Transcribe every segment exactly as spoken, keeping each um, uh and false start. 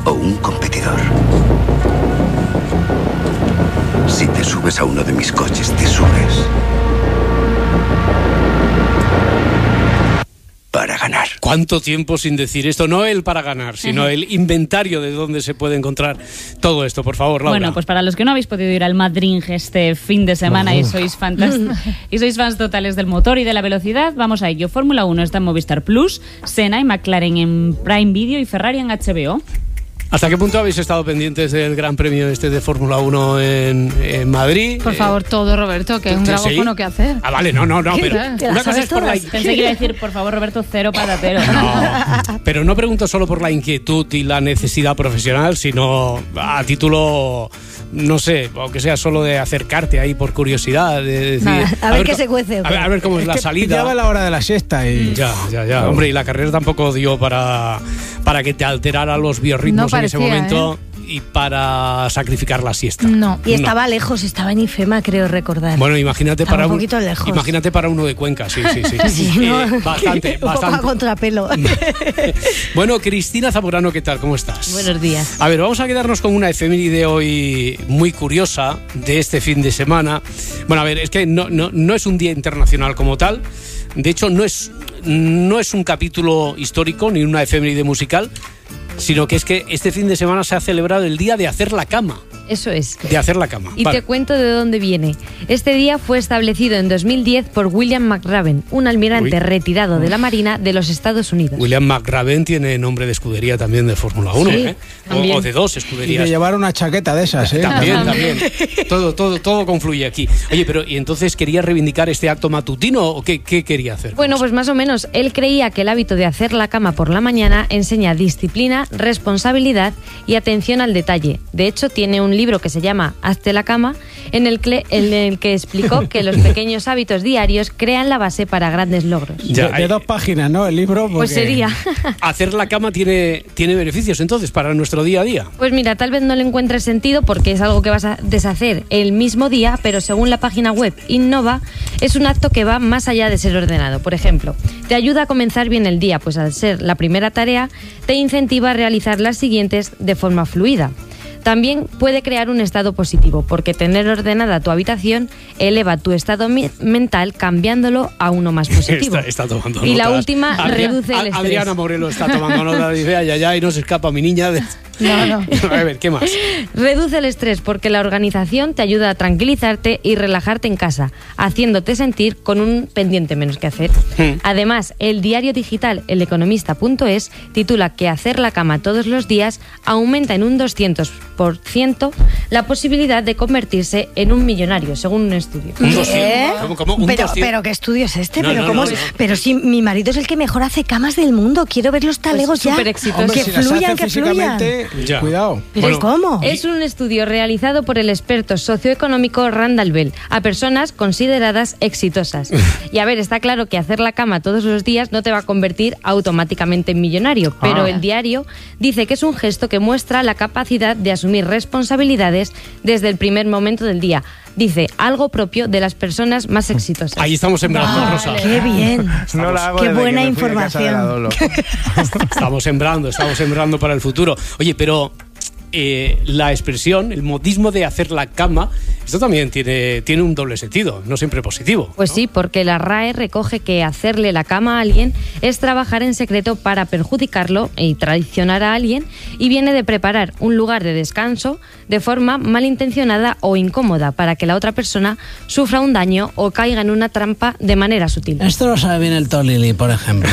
o un competidor. Si te subes a uno de mis coches, te subes para ganar. ¿Cuánto tiempo sin decir esto? No el para ganar, sino el inventario de dónde se puede encontrar todo esto. Por favor, Laura. Bueno, pues para los que no habéis podido ir al Madrid este fin de semana oh. y sois fantásticos y sois fans totales del motor y de la velocidad, vamos a ello. Fórmula uno está en Movistar Plus, Senna y McLaren en Prime Video y Ferrari en H B O. ¿Hasta qué punto habéis estado pendientes del Gran Premio este de Fórmula uno en, en Madrid? Por favor, todo, Roberto, que es un grabófono que hacer. Ah, vale, no, no, no, pero una cosa es por la... Pensé que iba a decir, por favor, Roberto, cero patatero. No, pero no pregunto solo por la inquietud y la necesidad profesional, sino a título, no sé, aunque sea solo de acercarte ahí por curiosidad, de decir... Nada, a, a ver, ver qué se cuece. A ver, a ver cómo es, es la salida. Pillaba la hora de la siesta y... Ya, ya, ya. Hombre, y la carrera tampoco dio para, para que te alterara los biorritmos no en ese momento... ¿eh? Y para sacrificar la siesta. No. Y estaba no. lejos, estaba en IFEMA, creo recordar. Bueno, imagínate estaba para un un poquito lejos. Imagínate para uno de Cuenca, sí, sí, sí. sí ¿no? eh, bastante, un bastante. poco a contrapelo. Bueno, Cristina Zamorano, ¿qué tal? ¿Cómo estás? Buenos días. A ver, vamos a quedarnos con una efeméride hoy muy curiosa de este fin de semana. Bueno, a ver, es que no, no, no es un día internacional como tal. De hecho, no es, no es un capítulo histórico ni una efeméride musical, sino que es que este fin de semana se ha celebrado el día de hacer la cama. Eso es. De hacer la cama. Y vale. Te cuento de dónde viene. Este día fue establecido en dos mil diez por William McRaven, un almirante Uy. retirado de la Marina de los Estados Unidos. William McRaven tiene nombre de escudería también de Fórmula uno, sí, ¿eh? O, o de dos escuderías. Y de llevar una chaqueta de esas, ¿eh? También, también. Todo, todo, todo confluye aquí. Oye, pero ¿y entonces quería reivindicar este acto matutino o qué, qué quería hacer? Bueno, pues más o menos. Él creía que el hábito de hacer la cama por la mañana enseña disciplina, responsabilidad y atención al detalle. De hecho, tiene un libro que se llama Hazte la cama, en el, que, en el que explicó que los pequeños hábitos diarios crean la base para grandes logros. Ya, de, de dos páginas, ¿no? El libro. Porque... Pues sería. Hacer la cama tiene, tiene beneficios, entonces, para nuestro día a día. Pues mira, tal vez no le encuentres sentido porque es algo que vas a deshacer el mismo día, pero según la página web Innova, es un acto que va más allá de ser ordenado. Por ejemplo, te ayuda a comenzar bien el día, pues al ser la primera tarea, te incentiva a realizar las siguientes de forma fluida. También puede crear un estado positivo, porque tener ordenada tu habitación eleva tu estado mi- mental cambiándolo a uno más positivo. Está, está tomando y notas. la última, Adri- reduce el estrés. Adriana Morelo está tomando nota, dice, ay, ay, ay, no se escapa mi niña. De... No, no. A ver, ¿qué más? Reduce el estrés porque la organización te ayuda a tranquilizarte y relajarte en casa, haciéndote sentir con un pendiente menos que hacer. Hmm. Además, el diario digital El Economista punto es titula que hacer la cama todos los días aumenta en un doscientos por ciento la posibilidad de convertirse en un millonario, según un estudio. ¿Un doscientos? ¿Cómo, cómo? ¿Un pero, doscientos? pero ¿qué estudio es este? No, pero, no, ¿cómo no, es? no. pero si mi marido es el que mejor hace camas del mundo, quiero ver los talegos pues ya. súper exitoso. Hombre, que si las fluyan, hace que fluyan. Ya. Cuidado. ¿Pero Bueno, cómo? Es un estudio realizado por el experto socioeconómico Randall Bell a personas consideradas exitosas. Y a ver, está claro que hacer la cama todos los días no te va a convertir automáticamente en millonario, pero Ah. el diario dice que es un gesto que muestra la capacidad de asumir responsabilidades desde el primer momento del día. Dice, algo propio de las personas más exitosas. Ahí estamos sembrando, Vale. Rosa. Qué bien. No la hago Qué desde buena que me fui de casa de la información. Dolo. Estamos sembrando, estamos sembrando para el futuro. Oye, pero eh, la expresión, el modismo de hacer la cama, esto también tiene, tiene un doble sentido, no siempre positivo. Pues ¿no? sí, porque la R A E recoge que hacerle la cama a alguien es trabajar en secreto para perjudicarlo y traicionar a alguien, y viene de preparar un lugar de descanso de forma malintencionada o incómoda para que la otra persona sufra un daño o caiga en una trampa de manera sutil. Esto lo sabe bien el Tolili, por ejemplo.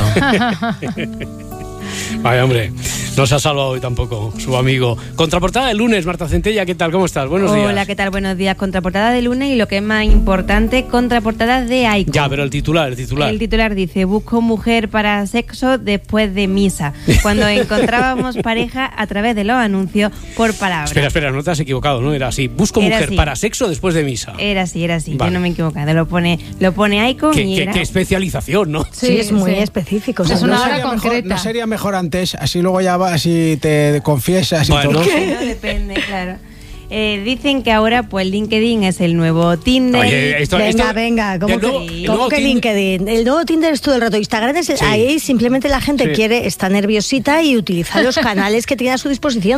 Vaya, hombre, no se ha salvado hoy tampoco su amigo. Contraportada de lunes, Marta Centella, ¿qué tal? ¿Cómo estás? Buenos días. Hola, ¿qué tal? Buenos días. Contraportada de lunes y lo que es más importante, contraportada de Aiko. Ya, pero el titular, el titular. El titular dice, busco mujer para sexo después de misa, cuando encontrábamos pareja a través de los anuncios por palabra. Espera, espera, no te has equivocado, ¿no? Era así, busco Era mujer así. para sexo después de misa. Era así, era así, Vale. yo no me he equivocado. Lo pone, lo pone Aiko Qué, y qué- era... qué especialización, ¿no? Sí, es muy sí. específico. o sea, Es no una sé- hora sería mejor- concreta. no sería mejor antes, así luego ya vas y te confiesas y Bueno. todo. No, depende, claro. Eh, dicen que ahora pues LinkedIn es el nuevo Tinder. Oye, esto, venga, esto- venga, ¿cómo, el que, nuevo- el ¿cómo nuevo que Tinder- LinkedIn? El nuevo Tinder es todo el rato. Instagram es el- Sí. ahí simplemente la gente Sí. quiere, está nerviosita y utiliza los canales que tiene a su disposición.